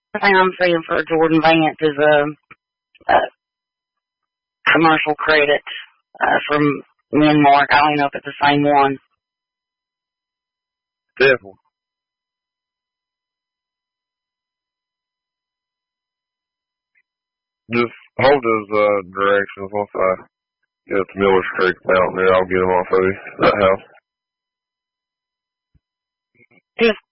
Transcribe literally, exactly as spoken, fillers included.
The thing I'm seeing for Jordan Vance is a, a commercial credit uh, from Menmark. I don't even know if it's the same one. Definitely. Just hold his uh, directions once I get to Miller Creek Mountain there. I'll get him off of that house. Just